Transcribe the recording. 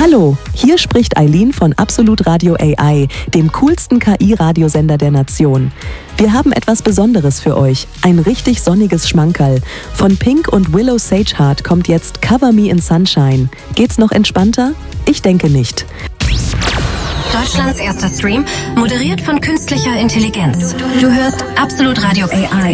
Hallo, hier spricht Eileen von Absolut Radio AI, dem coolsten KI-Radiosender der Nation. Wir haben etwas Besonderes für euch, ein richtig sonniges Schmankerl. Von Pink und Willow Sageheart kommt jetzt Cover Me in Sunshine. Geht's noch entspannter? Ich denke nicht. Deutschlands erster Stream, moderiert von künstlicher Intelligenz. Du hörst Absolut Radio AI.